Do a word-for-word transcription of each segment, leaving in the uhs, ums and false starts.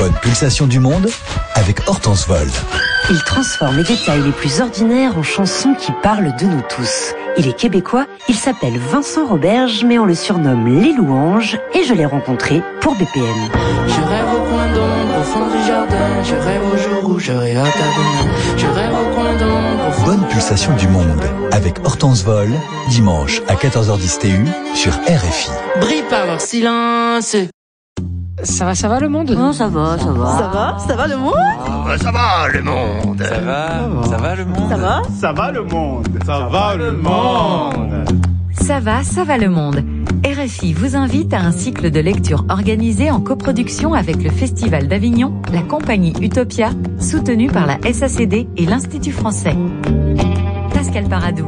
Bonne pulsation du monde avec Hortense Vold. Il transforme les détails les plus ordinaires en chansons qui parlent de nous tous. Il est québécois, il s'appelle Vincent Roberge, mais on le surnomme Les Louanges, et je l'ai rencontré pour B P M. Je rêve au coin d'ombre, au fond du jardin, je rêve au jour où j'aurai hâte à demain. Je rêve au coin d'ombre, au fond. Bonne pulsation du monde avec Hortense Vold, dimanche à quatorze heures dix T U sur R F I. Brille par leur silence. Ça va, ça va le monde? Non, ça va, ça va. Ça va, ça va le monde? Ah, ça va le monde. Ça va, ça va le monde. Ça va? Ça va le monde. Ça va le monde. Ça va, ça va le monde. R F I vous invite à un cycle de lecture organisé en coproduction avec le Festival d'Avignon, la compagnie Utopia, soutenue par la S A C D et l'Institut français. Pascal Paradou.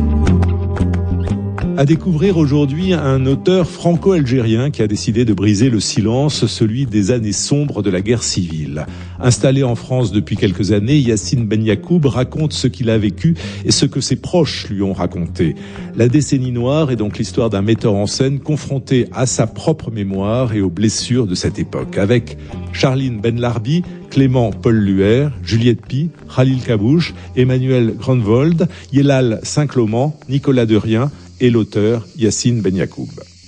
À découvrir aujourd'hui un auteur franco-algérien qui a décidé de briser le silence, celui des années sombres de la guerre civile. Installé en France depuis quelques années, Yacine Benyakoub raconte ce qu'il a vécu et ce que ses proches lui ont raconté. La décennie noire est donc l'histoire d'un metteur en scène confronté à sa propre mémoire et aux blessures de cette époque. Avec Charline Benlarbi, Clément Paul Luer, Juliette Py, Khalil Kabouche, Emmanuel Grunwald, Yelal Saint-Cloment, Nicolas Derien et l'auteur Yacine Benyakoub.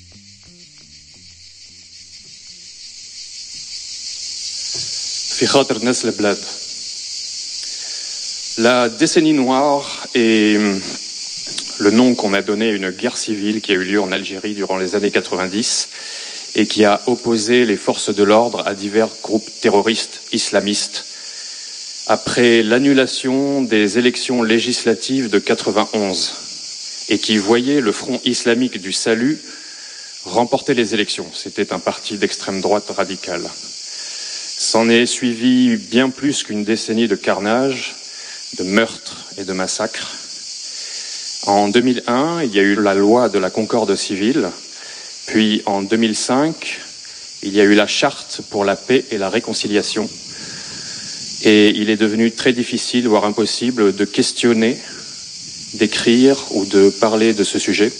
La décennie noire est le nom qu'on a donné à une guerre civile qui a eu lieu en Algérie durant les années quatre-vingt-dix et qui a opposé les forces de l'ordre à divers groupes terroristes islamistes après l'annulation des élections législatives de quatre-vingt-onze. Et qui voyait le Front islamique du salut remporter les élections. C'était un parti d'extrême droite radicale. S'en est suivi bien plus qu'une décennie de carnage, de meurtres et de massacres. En deux mille un, il y a eu la loi de la concorde civile, puis en deux mille cinq, il y a eu la charte pour la paix et la réconciliation. Et il est devenu très difficile, voire impossible, de questionner, d'écrire ou de parler de ce sujet.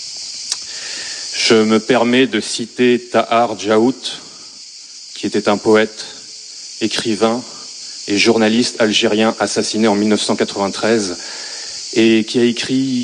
Je me permets de citer Tahar Djaout, qui était un poète, écrivain et journaliste algérien assassiné en mille neuf cent quatre-vingt-treize et qui a écrit